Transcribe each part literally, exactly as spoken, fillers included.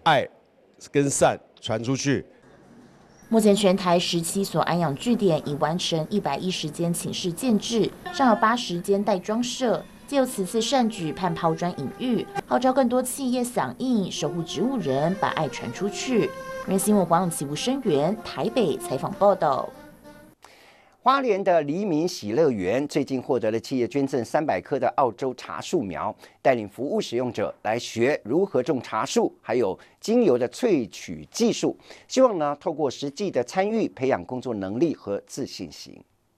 爱跟善传出去。 目前全台十七所安养据点已完成一百一十间寝室建制，尚有八十间待装设。借由此次善举，盼抛砖引玉，号召更多企业响应，守护植物人，把爱传出去。人新闻黄永琪、吴声源台北采访报道。 花莲的黎明喜乐园最近获得了企业捐赠三百棵的澳洲茶树苗，带领服务使用者来学如何种茶树，还有精油的萃取技术，希望呢透过实际的参与，培养工作能力和自信心。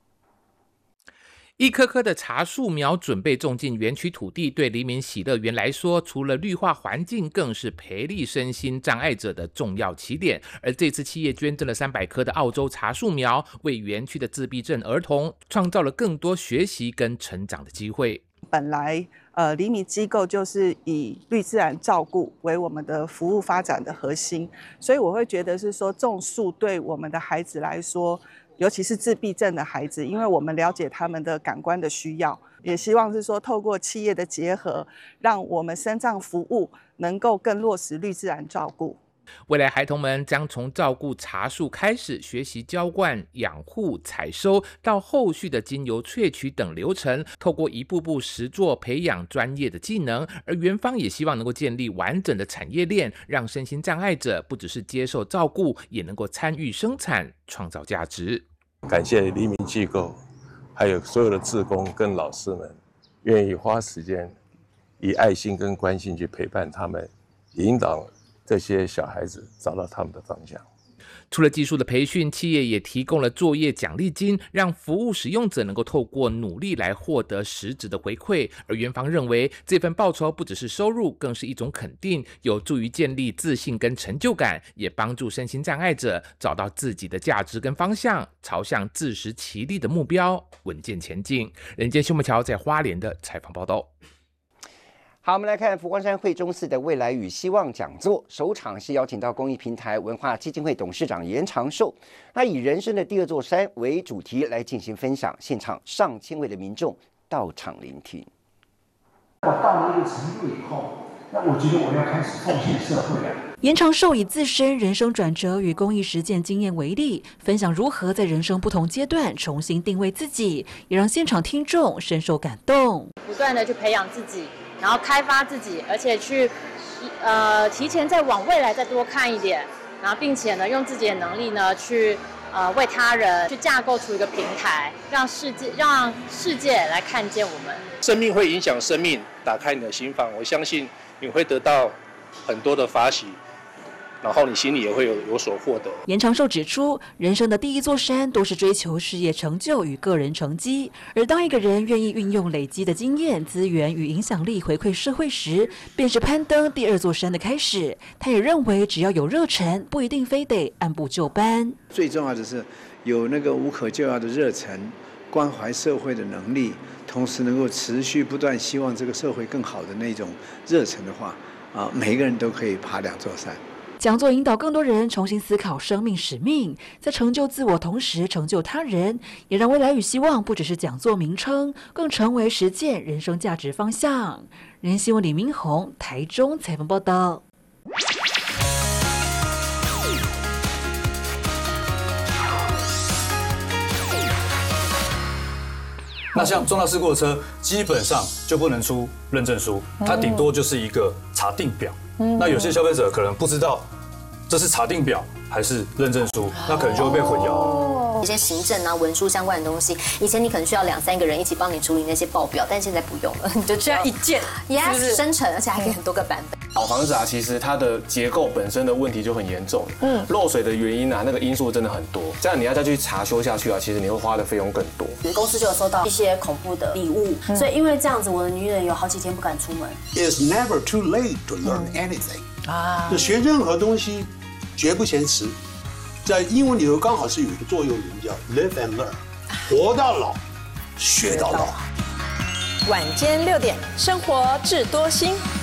一棵棵的茶树苗准备种进园区土地，对黎明喜乐园来说，除了绿化环境，更是培力身心障碍者的重要起点。而这次企业捐赠了三百棵的澳洲茶树苗，为园区的自闭症儿童创造了更多学习跟成长的机会。 本来呃，黎明机构就是以绿自然照顾为我们的服务发展的核心，所以我会觉得是说种树对我们的孩子来说，尤其是自闭症的孩子，因为我们了解他们的感官的需要，也希望是说透过企业的结合，让我们身障服务能够更落实绿自然照顾。 未来孩童们将从照顾茶树开始，学习浇灌、养护、采收，到后续的精油萃取等流程，透过一步步实作培养专业的技能。而园方也希望能够建立完整的产业链，让身心障碍者不只是接受照顾，也能够参与生产，创造价值。 感谢黎明机构，还有所有的志工跟老师们，愿意花时间，以爱心跟关心去陪伴他们，引导这些小孩子找到他们的方向。 除了技术的培训，企业也提供了作业奖励金，让服务使用者能够透过努力来获得实质的回馈。而园方认为，这份报酬不只是收入，更是一种肯定，有助于建立自信跟成就感，也帮助身心障碍者找到自己的价值跟方向，朝向自食其力的目标稳健前进。人间新闻桥在花莲的采访报道。 好，我们来看佛光山惠中寺的未来与希望讲座，首场是邀请到公益平台文化基金会董事长严长寿，他以人生的第二座山为主题来进行分享，现场上千位的民众到场聆听。 我到了一个程度以后，那我觉得我要开始奉献社会了。 严长寿以自身人生转折与公益实践经验为例，分享如何在人生不同阶段重新定位自己，也让现场听众深受感动。 不断的去培养自己，然后开发自己，而且去呃提前再往未来再多看一点，然后并且呢用自己的能力呢去呃为他人去架构出一个平台，让世界让世界来看见我们。 生命会影响生命，打开你的心房，我相信你会得到很多的法喜，然后你心里也会有有所获得。 严长寿指出，人生的第一座山都是追求事业成就与个人成绩，而当一个人愿意运用累积的经验、资源与影响力回馈社会时，便是攀登第二座山的开始。他也认为，只要有热忱，不一定非得按部就班。 最重要的是有那个无可救药的热忱，关怀社会的能力，同时能够持续不断希望这个社会更好的那种热忱的话，啊，每一个人都可以爬两座山。 讲座引导更多人重新思考生命使命，在成就自我同时成就他人，也让未来与希望不只是讲座名称，更成为实践人生价值方向。人新闻李明宏台中采访报道。 那像重大事故的车，基本上就不能出认证书，它顶多就是一个查定表。嗯、那有些消费者可能不知道这是查定表还是认证书，那可能就会被混淆。 哦，一些行政啊、文书相关的东西，以前你可能需要两三个人一起帮你处理那些报表，但现在不用了，你就只要一键 ，yes， 生成，而且还可以很多个版本。 老房子啊，其实它的结构本身的问题就很严重，嗯，漏水的原因啊，那个因素真的很多，这样你要再去查修下去啊，其实你会花的费用更多。 公司就有收到一些恐怖的礼物，嗯、所以因为这样子，我的女人有好几天不敢出门。 It's never too late to learn anything。啊，就学任何东西，绝不嫌迟。在英文里头刚好是有一个座右铭叫 “Live and learn”， 活到老，学到老。 晚间六点，生活智多星。